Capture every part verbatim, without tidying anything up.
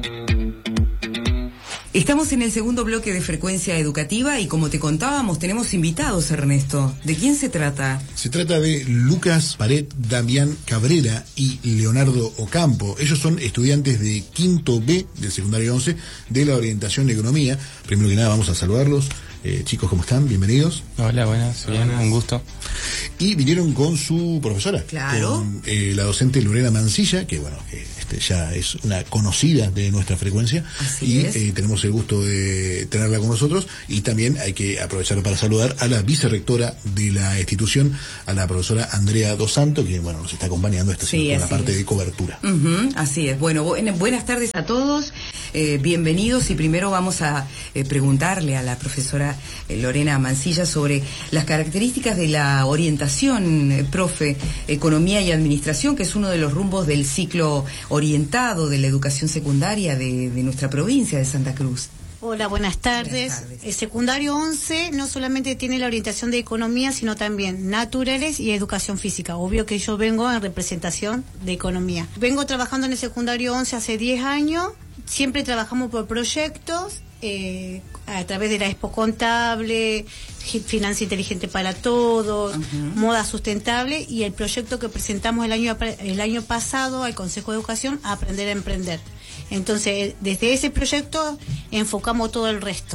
Estamos en el segundo bloque de Frecuencia Educativa y como te contábamos, tenemos invitados, Ernesto. ¿De quién se trata? Se trata de Lucas Paret, Damián Cabrera y Leonardo Ocampo. Ellos son estudiantes de quinto B del secundario once de la orientación de economía. Primero que nada vamos a saludarlos. Eh, chicos, ¿cómo están? Bienvenidos. Hola, buenas, bien, un gusto. Y vinieron con su profesora. Claro. Con eh, la docente Lorena Mancilla, que bueno, que este, ya es una conocida de nuestra frecuencia. Así y es. Eh, tenemos el gusto de tenerla con nosotros. Y también hay que aprovechar para saludar a la vicerrectora de la institución, a la profesora Andrea Dos Santos, que bueno, nos está acompañando esta Sí, con la parte es. de cobertura. Uh-huh, así es. Bueno, bu- buenas tardes a todos. Eh, bienvenidos y primero vamos a eh, preguntarle a la profesora eh, Lorena Mancilla sobre las características de la orientación, eh, profe, Economía y Administración, que es uno de los rumbos del ciclo orientado de la educación secundaria de, de nuestra provincia de Santa Cruz. Hola, buenas tardes. Buenas tardes. El secundario once no solamente tiene la orientación de economía, sino también naturales y educación física. Obvio que yo vengo en representación de economía. Vengo trabajando en el secundario once hace diez años. Siempre trabajamos por proyectos, eh, a través de la Expo Contable, Finanza Inteligente para Todos, uh-huh. Moda Sustentable y el proyecto que presentamos el año, el año pasado al Consejo de Educación, Aprender a Emprender. Entonces, desde ese proyecto enfocamos todo el resto.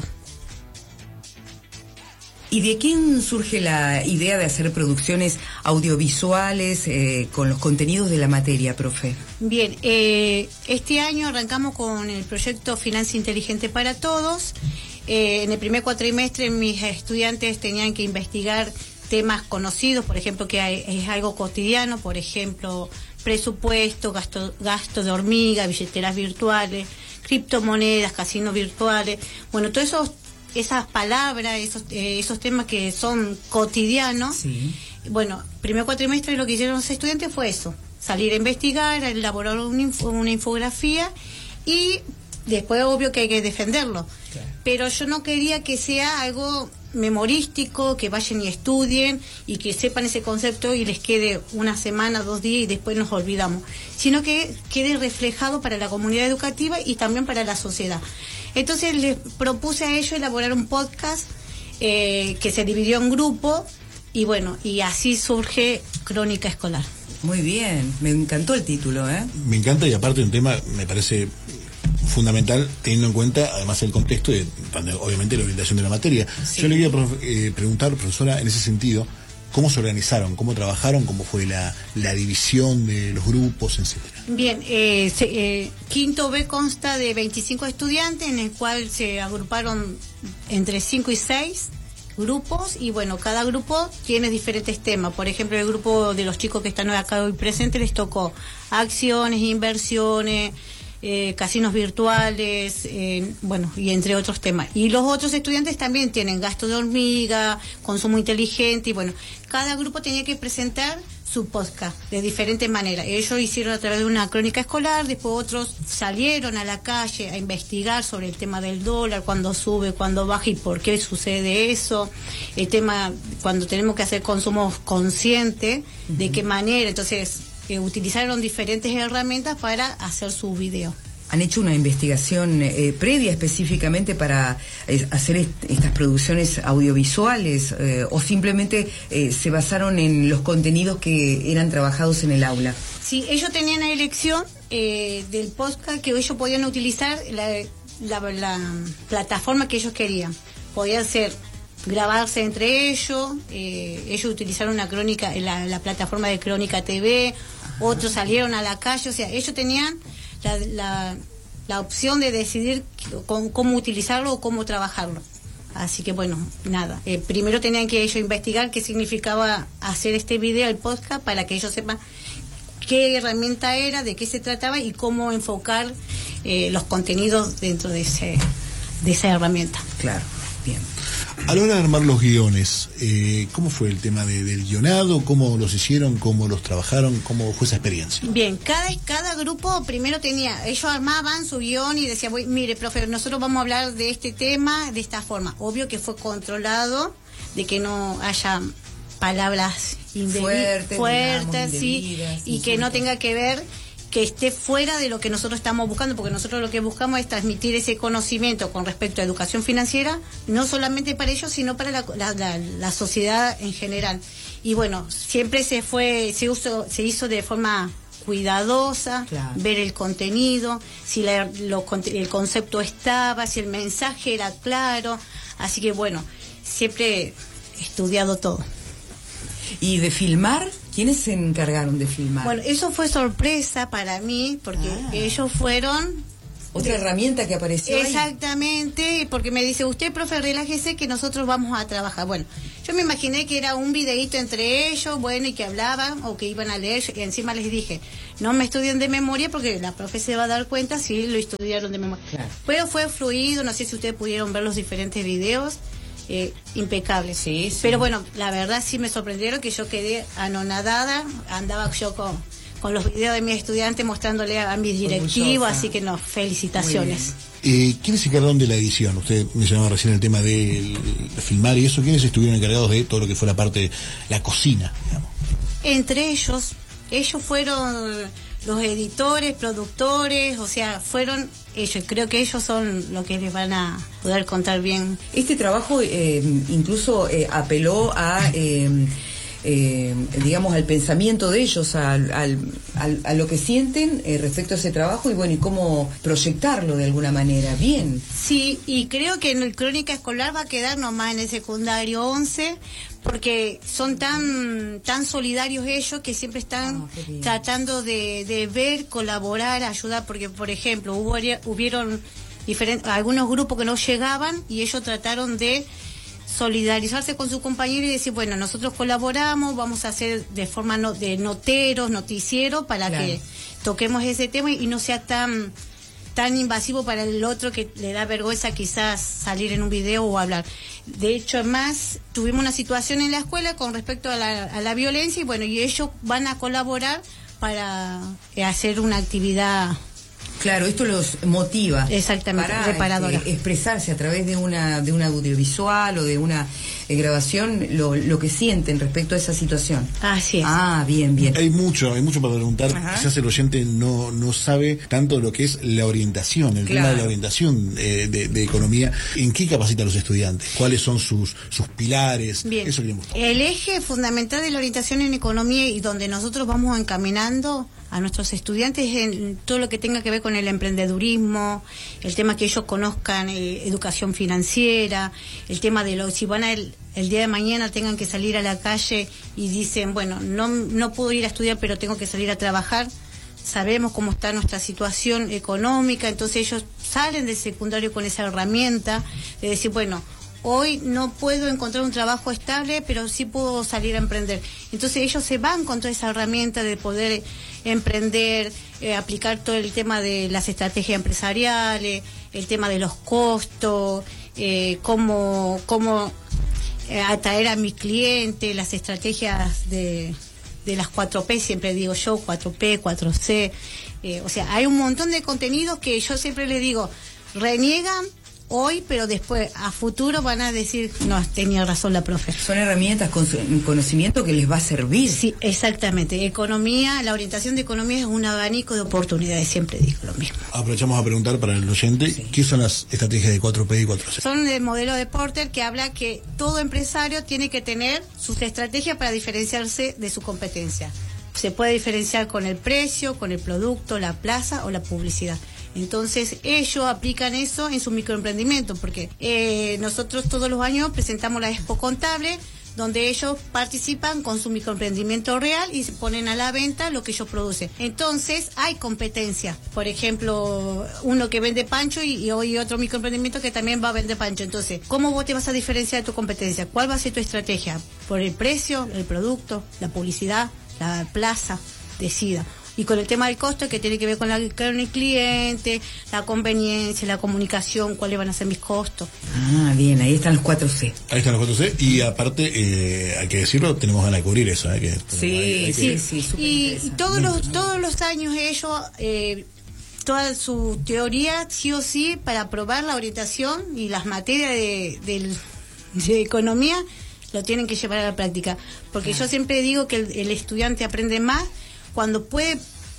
¿Y de quién surge la idea de hacer producciones audiovisuales eh, con los contenidos de la materia, profe? Bien, eh, este año arrancamos con el proyecto Finanza Inteligente para Todos. Eh, en el primer cuatrimestre mis estudiantes tenían que investigar temas conocidos, por ejemplo, que hay, es algo cotidiano, por ejemplo, presupuesto, gasto, gasto de hormiga, billeteras virtuales, criptomonedas, casinos virtuales. Bueno, todos esos esas palabras, esos eh, esos temas que son cotidianos. Sí. Bueno, primer cuatrimestre lo que hicieron los estudiantes fue eso, salir a investigar, a elaborar una, info, una infografía y después obvio que hay que defenderlo. Claro. Pero yo no quería que sea algo memorístico, que vayan y estudien y que sepan ese concepto y les quede una semana, dos días y después nos olvidamos, sino que quede reflejado para la comunidad educativa y también para la sociedad. Entonces les propuse a ellos elaborar un podcast eh, que se dividió en grupo y bueno, y así surge Crónica Escolar. Muy bien, me encantó el título, ¿eh? Me encanta y aparte un tema me parece fundamental teniendo en cuenta además el contexto de obviamente la orientación de la materia. Sí. Yo le quería eh, preguntar, profesora, en ese sentido, ¿cómo se organizaron? ¿Cómo trabajaron? ¿Cómo fue la, la división de los grupos, etcétera? Bien, eh, se, eh, quinto B consta de veinticinco estudiantes, en el cual se agruparon entre cinco y seis grupos, y bueno, cada grupo tiene diferentes temas. Por ejemplo, el grupo de los chicos que están acá hoy presentes les tocó acciones, inversiones, Eh, casinos virtuales, eh, bueno, y entre otros temas. Y los otros estudiantes también tienen gasto de hormiga, consumo inteligente, y bueno, cada grupo tenía que presentar su podcast de diferente manera. Ellos hicieron a través de una crónica escolar, después otros salieron a la calle a investigar sobre el tema del dólar, cuándo sube, cuándo baja y por qué sucede eso, el tema cuando tenemos que hacer consumo consciente, uh-huh. de qué manera. Entonces que utilizaron diferentes herramientas para hacer su video. ¿Han hecho una investigación eh, previa específicamente para eh, hacer est estas producciones audiovisuales eh, o simplemente eh, se basaron en los contenidos que eran trabajados en el aula? Sí, ellos tenían la elección eh, del podcast que ellos podían utilizar la, la, la plataforma que ellos querían. Podían ser grabarse entre ellos, eh, ellos utilizaron una crónica, la, la plataforma de Crónica T V, otros salieron a la calle, o sea, ellos tenían la, la, la opción de decidir con, cómo utilizarlo o cómo trabajarlo. Así que bueno, nada, eh, primero tenían que ellos investigar qué significaba hacer este video, el podcast, para que ellos sepan qué herramienta era, de qué se trataba y cómo enfocar eh, los contenidos dentro de ese de esa herramienta. Claro, bien. A la hora de armar los guiones, eh, ¿cómo fue el tema de, del guionado? ¿Cómo los hicieron? ¿Cómo los trabajaron? ¿Cómo fue esa experiencia? Bien, cada, cada grupo primero tenía, ellos armaban su guión y decían, mire, profe, nosotros vamos a hablar de este tema de esta forma. Obvio que fue controlado, de que no haya palabras fuertes, fuertes, digamos, sí, indebidas, y que no tenga que ver que esté fuera de lo que nosotros estamos buscando, porque nosotros lo que buscamos es transmitir ese conocimiento con respecto a educación financiera, no solamente para ellos, sino para la, la, la, la sociedad en general. Y bueno, siempre se fue, se, usó, se hizo de forma cuidadosa, claro. Ver el contenido, si la, lo, el concepto estaba, si el mensaje era claro, así que bueno, siempre he estudiado todo. ¿Y de filmar? ¿Quiénes se encargaron de filmar? Bueno, eso fue sorpresa para mí, porque ah. ellos fueron... Otra de, herramienta que apareció exactamente, ahí. Porque me dice, usted, profe, relájese que nosotros vamos a trabajar. Bueno, yo me imaginé que era un videíto entre ellos, bueno, y que hablaban o que iban a leer, y encima les dije, no me estudien de memoria porque la profe se va a dar cuenta si lo estudiaron de memoria. Claro. Pero fue fluido, no sé si ustedes pudieron ver los diferentes videos. Eh, impecable. Sí, sí. Pero bueno, la verdad sí me sorprendieron, que yo quedé anonadada, andaba yo con, con los videos de mis estudiantes mostrándole a mis directivos, así que no, felicitaciones. Eh, ¿Quiénes se encargaron de la edición? Usted mencionaba recién el tema de filmar y eso. ¿Quiénes estuvieron encargados de todo lo que fue la parte de la cocina, digamos? Entre ellos, ellos fueron los editores, productores, o sea, fueron ellos. Creo que ellos son los que les van a poder contar bien. Este trabajo eh, incluso eh, apeló a, eh, eh, digamos, al pensamiento de ellos, al, al, al, a lo que sienten eh, respecto a ese trabajo y bueno, y cómo proyectarlo de alguna manera. Bien. Sí, y creo que en el Crónica Escolar va a quedar nomás en el secundario once, porque son tan tan solidarios ellos que siempre están oh, tratando de, de ver, colaborar, ayudar, porque por ejemplo hubo hubieron diferentes algunos grupos que no llegaban y ellos trataron de solidarizarse con su compañero y decir, bueno, nosotros colaboramos, vamos a hacer de forma no, de noteros, noticiero, para claro. que toquemos ese tema y no sea tan tan invasivo para el otro que le da vergüenza quizás salir en un video o hablar. De hecho, además, tuvimos una situación en la escuela con respecto a la, a la violencia y bueno, y ellos van a colaborar para hacer una actividad. Claro, esto los motiva. Exactamente, para reparadora. Eh, expresarse a través de una de un audiovisual o de una eh, grabación lo, lo que sienten respecto a esa situación. Así es. Ah, bien, bien. Hay mucho, hay mucho para preguntar. Ajá. Quizás el oyente no no sabe tanto lo que es la orientación, el claro. tema de la orientación eh, de, de economía. ¿En qué capacita a los estudiantes? ¿Cuáles son sus sus pilares? Bien. Eso queremos. El eje fundamental de la orientación en economía y donde nosotros vamos encaminando a nuestros estudiantes en todo lo que tenga que ver con el emprendedurismo, el tema que ellos conozcan eh, educación financiera, el tema de lo, si van a el, el día de mañana tengan que salir a la calle y dicen, bueno, no, no puedo ir a estudiar pero tengo que salir a trabajar, sabemos cómo está nuestra situación económica, entonces ellos salen del secundario con esa herramienta de decir, bueno, hoy no puedo encontrar un trabajo estable, pero sí puedo salir a emprender. Entonces ellos se van con toda esa herramienta de poder emprender, eh, aplicar todo el tema de las estrategias empresariales, el tema de los costos, eh, cómo, cómo eh, atraer a mis clientes, las estrategias de, de las cuatro P, siempre digo yo, cuatro P, cuatro C. Eh, o sea, hay un montón de contenidos que yo siempre les digo, reniegan hoy, pero después a futuro van a decir, no, tenía razón la profe. Son herramientas con conocimiento que les va a servir. Sí, exactamente. Economía, la orientación de economía es un abanico de oportunidades, siempre digo lo mismo. Aprovechamos a preguntar para el oyente, sí. ¿Qué son las estrategias de cuatro P y cuatro C? Son el modelo de Porter que habla que todo empresario tiene que tener sus estrategias para diferenciarse de su competencia. Se puede diferenciar con el precio, con el producto, la plaza o la publicidad. Entonces ellos aplican eso en su microemprendimiento, porque eh, nosotros todos los años presentamos la Expo Contable, donde ellos participan con su microemprendimiento real y se ponen a la venta lo que ellos producen. Entonces hay competencia. Por ejemplo, uno que vende pancho y, y hoy otro microemprendimiento que también va a vender pancho. Entonces, ¿cómo vos te vas a diferenciar de tu competencia? ¿Cuál va a ser tu estrategia? ¿Por el precio, el producto, la publicidad, la plaza? Decida. Y con el tema del costo, que tiene que ver con, la, con el cliente, la conveniencia, la comunicación, cuáles van a ser mis costos. Ah, bien, ahí están los cuatro C. Ahí están los cuatro C, y aparte, eh, hay que decirlo, tenemos ganas de cubrir eso. ¿eh? Que, sí, hay, hay sí, que... sí, súper Y, y todos, los, todos los años ellos, eh, toda su teoría, sí o sí, para aprobar la orientación y las materias de, de, de economía, lo tienen que llevar a la práctica. Porque claro. Yo siempre digo que el, el estudiante aprende más cuando puede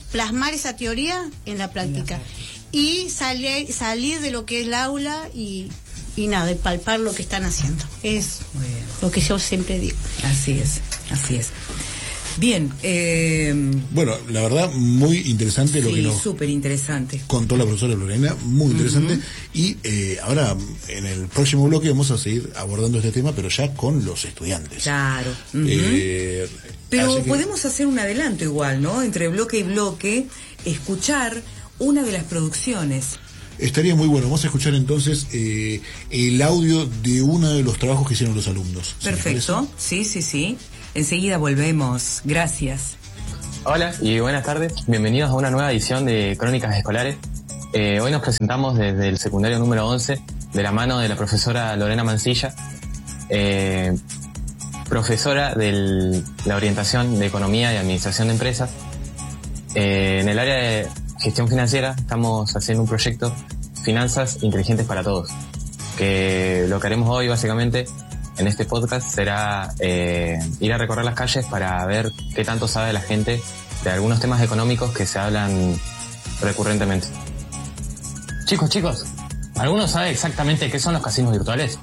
plasmar esa teoría en la práctica y salir, salir de lo que es el aula y, y nada, y palpar lo que están haciendo. Es lo que yo siempre digo. Así es, así es. Bien. Eh, bueno, la verdad, muy interesante lo sí, que nos súper interesante. contó la profesora Lorena, muy interesante. Uh-huh. Y eh, ahora, en el próximo bloque, vamos a seguir abordando este tema, pero ya con los estudiantes. Claro. Uh-huh. eh, pero que... podemos hacer un adelanto igual, ¿no? Entre bloque y bloque, escuchar una de las producciones. Estaría muy bueno. Vamos a escuchar entonces eh, el audio de uno de los trabajos que hicieron los alumnos. Perfecto. Sí, sí, sí. Enseguida volvemos. Gracias. Hola y buenas tardes. Bienvenidos a una nueva edición de Crónicas Escolares. Eh, hoy nos presentamos desde el secundario número once, de la mano de la profesora Lorena Mancilla, eh, profesora de la orientación de Economía y Administración de Empresas. Eh, en el área de gestión financiera estamos haciendo un proyecto Finanzas Inteligentes para Todos, que lo que haremos hoy básicamente en este podcast será eh, ir a recorrer las calles para ver qué tanto sabe la gente de algunos temas económicos que se hablan recurrentemente. Chicos, chicos, ¿alguno sabe exactamente qué son los casinos virtuales?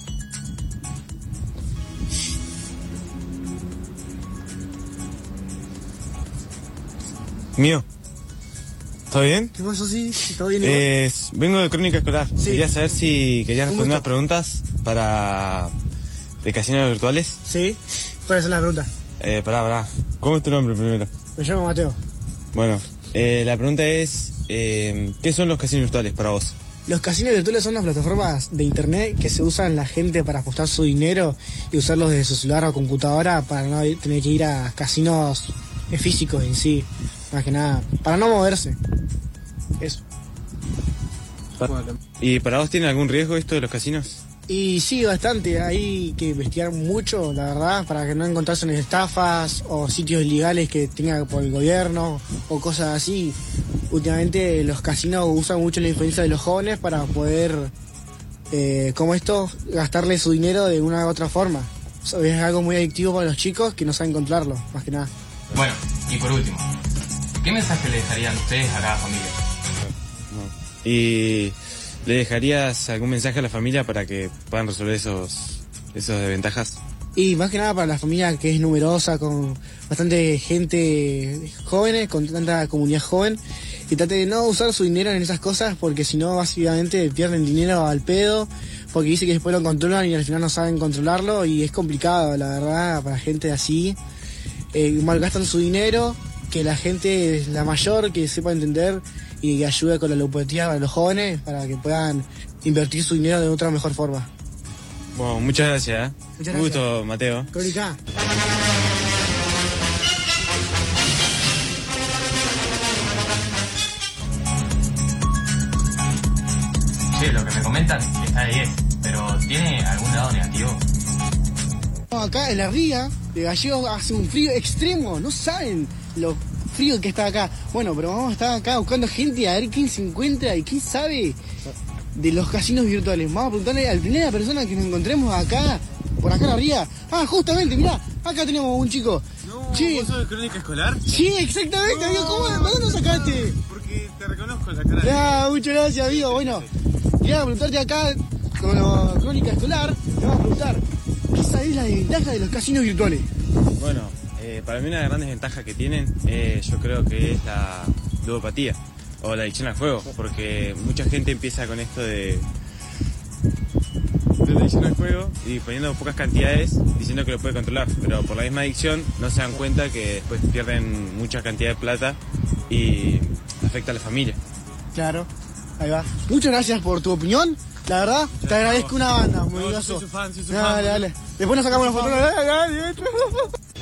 Mío. ¿Todo bien? ¿Qué pasa? Sí, todo bien. Eh, vengo de Crónica Escolar. Sí. Quería saber si querías responder unas preguntas para... ¿de casinos virtuales? Sí. ¿Cuáles son las preguntas? Eh, pará, pará. ¿Cómo es tu nombre primero? Me llamo Mateo. Bueno, eh, la pregunta es... Eh, ¿qué son los casinos virtuales para vos? Los casinos virtuales son las plataformas de internet que se usan la gente para apostar su dinero y usarlos desde su celular o computadora para no tener que ir a casinos físicos en sí. Más que nada, para no moverse. Eso. ¿Y para vos tiene algún riesgo esto de los casinos? Y sí, bastante. Hay que investigar mucho, la verdad, para que no encontrarse en estafas o sitios ilegales que tenga por el gobierno o cosas así. Últimamente los casinos usan mucho la influencia de los jóvenes para poder, eh, como esto, gastarle su dinero de una u otra forma. Eso es algo muy adictivo para los chicos que no saben controlarlo, más que nada. Bueno, y por último, ¿qué mensaje le dejarían ustedes a cada familia? ¿Y le dejarías algún mensaje a la familia para que puedan resolver esos, esos desventajas? Y más que nada para la familia que es numerosa, con bastante gente jóvenes, con tanta comunidad joven, que trate de no usar su dinero en esas cosas porque si no básicamente pierden dinero al pedo, porque dice que después lo controlan y al final no saben controlarlo y es complicado, la verdad, para gente así. Eh, malgastan su dinero, que la gente, la mayor, que sepa entender y que ayude con la ludopatía para los jóvenes para que puedan invertir su dinero de otra mejor forma. Bueno, muchas gracias. ¿eh? Muchas Un gracias. gusto, Mateo. Crónica. Sí, lo que me comentan está de diez, pero ¿tiene algún lado negativo? Acá en la ría de Gallegos hace un frío extremo, no saben lo frío que está acá. Bueno, pero vamos a estar acá buscando gente a ver quién se encuentra y quién sabe de los casinos virtuales. Vamos a preguntarle a la primera persona que nos encontremos acá, por acá en la ría. Ah, justamente, mirá, acá tenemos un chico. No, Sí. ¿vos sos de Crónica Escolar? Sí, exactamente, amigo, ¿cómo, ¿de dónde lo sacaste? Porque te reconozco la cara de... Ah, muchas gracias, amigo. Bueno, quería preguntarte acá, con la Crónica Escolar, te vamos a preguntar, ¿qué sabés la desventaja de los casinos virtuales? Bueno, eh, para mí una de las grandes ventajas que tienen, eh, yo creo que es la ludopatía o la adicción al juego, porque mucha gente empieza con esto de, de la adicción al juego y poniendo pocas cantidades diciendo que lo puede controlar, pero por la misma adicción no se dan cuenta que después pierden mucha cantidad de plata y afecta a la familia. Claro, ahí va. Muchas gracias por tu opinión. La verdad, te agradezco una banda, muy No, yo groso. soy su fan, soy su Dale, fan. dale. Después nos sacamos una foto. Dale, dale, dale.